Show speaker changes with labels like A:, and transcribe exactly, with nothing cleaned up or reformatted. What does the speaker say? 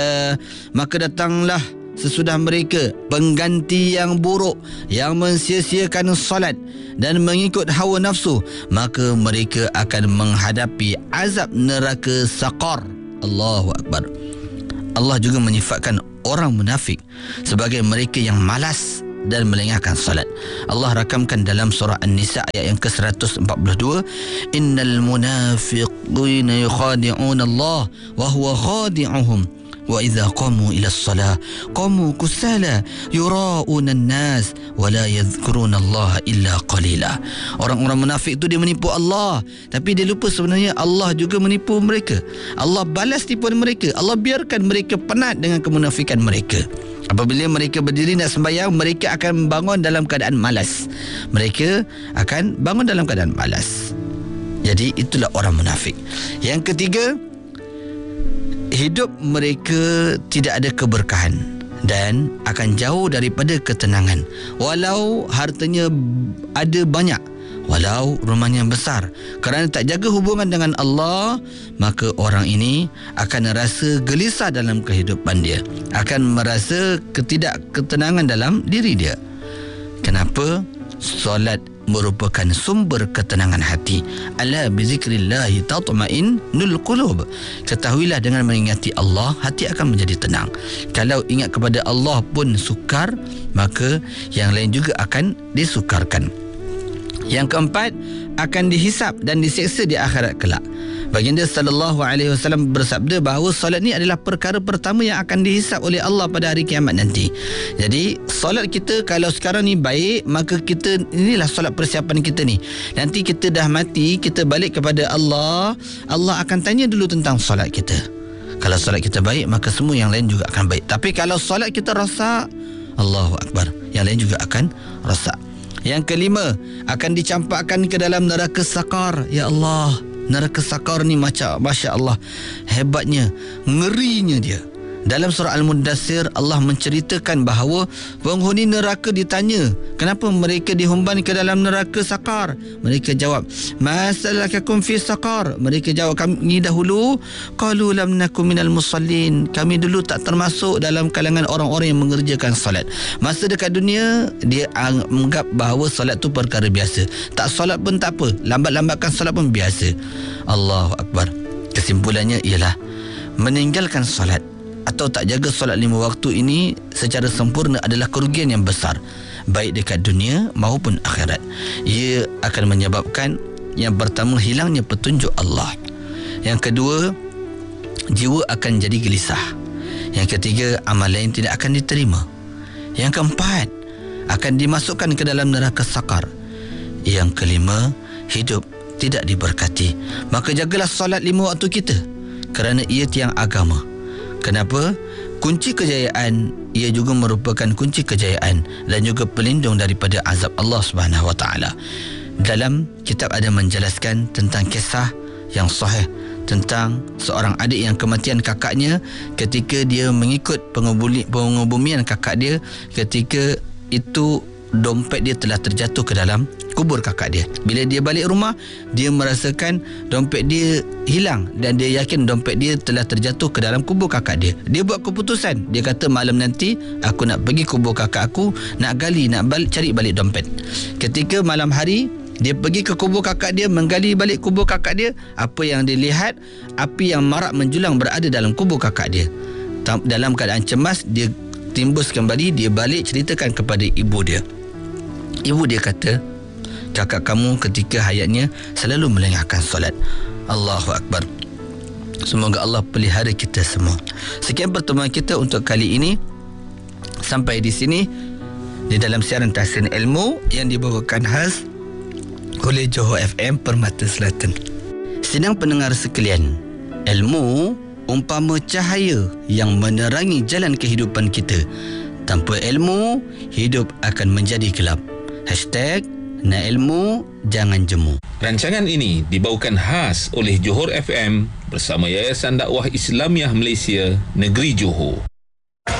A: uh, maka datanglah sesudah mereka pengganti yang buruk yang mensia-siakan solat dan mengikut hawa nafsu, maka mereka akan menghadapi azab neraka saqar. Allahu Akbar. Allah juga menyifatkan orang munafik sebagai mereka yang malas dan melengahkan salat. Allah rakamkan dalam surah An-Nisa ayat yang ke seratus empat puluh dua, innal munafiqina yukhadi'una Allah wa huwa khadi'uhum wa idza qamu ila as-salah qamu kusala yura'una an-nas wa la yadhkuruna Allah illa qalila. Orang-orang munafik tu dia menipu Allah, tapi dia lupa sebenarnya Allah juga menipu mereka. Allah balas tipuan mereka. Allah biarkan mereka penat dengan kemunafikan mereka. Apabila mereka berdiri nak sembahyang, mereka akan bangun dalam keadaan malas. Mereka akan bangun dalam keadaan malas. Jadi itulah orang munafik. Yang ketiga, hidup mereka tidak ada keberkahan dan akan jauh daripada ketenangan. Walau hartanya ada banyak, walau rumahnya besar, kerana tak jaga hubungan dengan Allah, maka orang ini akan rasa gelisah dalam kehidupan dia, akan merasa ketidakketenangan dalam diri dia. Kenapa? Solat merupakan sumber ketenangan hati. Ala bizikrillahi tatma'innul qulub. Ketahuilah dengan mengingati Allah, hati akan menjadi tenang. Kalau ingat kepada Allah pun sukar, maka yang lain juga akan disukarkan. Yang keempat, akan dihisap dan diseksa di akhirat kelak. Baginda sallallahu alaihi wasallam bersabda bahawa solat ni adalah perkara pertama yang akan dihisap oleh Allah pada hari kiamat nanti. Jadi solat kita kalau sekarang ni baik, maka kita inilah solat persiapan kita ni. Nanti kita dah mati, kita balik kepada Allah, Allah akan tanya dulu tentang solat kita. Kalau solat kita baik, maka semua yang lain juga akan baik. Tapi kalau solat kita rosak, Allahu Akbar, yang lain juga akan rosak. Yang kelima, akan dicampakkan ke dalam neraka sakar. Ya Allah, neraka sakar ni macam, Masya Allah, hebatnya, ngerinya dia. Dalam surah Al-Mudassir, Allah menceritakan bahawa penghuni neraka ditanya, kenapa mereka dihumban ke dalam neraka sakar? Mereka jawab, masalakakum fi sakar. Mereka jawab, kami dahulu qalu lam nakum minal musallin, kami dulu tak termasuk dalam kalangan orang-orang yang mengerjakan salat. Masa dekat dunia, dia anggap bahawa salat tu perkara biasa. Tak salat pun tak apa, lambat-lambatkan salat pun biasa. Allahu Akbar. Kesimpulannya ialah meninggalkan salat atau tak jaga solat lima waktu ini secara sempurna adalah kerugian yang besar, baik dekat dunia maupun akhirat. Ia akan menyebabkan, yang pertama, hilangnya petunjuk Allah. Yang kedua, jiwa akan jadi gelisah. Yang ketiga, amal lain tidak akan diterima. Yang keempat, akan dimasukkan ke dalam neraka sakar. Yang kelima, hidup tidak diberkati. Maka jagalah solat lima waktu kita, kerana ia tiang agama. Kenapa? Kunci kejayaan, ia juga merupakan kunci kejayaan dan juga pelindung daripada azab Allah Subhanahu Wa Taala. Dalam kitab ada menjelaskan tentang kisah yang sahih tentang seorang adik yang kematian kakaknya ketika dia mengikut pengebumian kakak dia. Ketika itu dompet dia telah terjatuh ke dalam kubur kakak dia. Bila dia balik rumah, dia merasakan dompet dia hilang dan dia yakin dompet dia telah terjatuh ke dalam kubur kakak dia. Dia buat keputusan, dia kata malam nanti aku nak pergi kubur kakak aku, nak gali, nak balik, cari balik dompet. Ketika malam hari dia pergi ke kubur kakak dia, menggali balik kubur kakak dia, apa yang dia lihat, api yang marak menjulang berada dalam kubur kakak dia. Dalam keadaan cemas, dia timbus kembali, dia balik ceritakan kepada ibu dia. Ibu dia kata, kakak kamu ketika hayatnya selalu melengahkan solat. Allahu Akbar. Semoga Allah pelihara kita semua. Sekian pertemuan kita untuk kali ini. Sampai di sini di dalam siaran Tahsin Ilmu yang dibawakan khas oleh Johor F M Permata Selatan. Sidang pendengar sekalian, ilmu umpama cahaya yang menerangi jalan kehidupan kita. Tanpa ilmu, hidup akan menjadi gelap. Hashtag Nak ilmu, jangan jemu.
B: Rancangan ini dibawakan khas oleh Johor F M bersama Yayasan Dakwah Islamiah Malaysia Negeri Johor.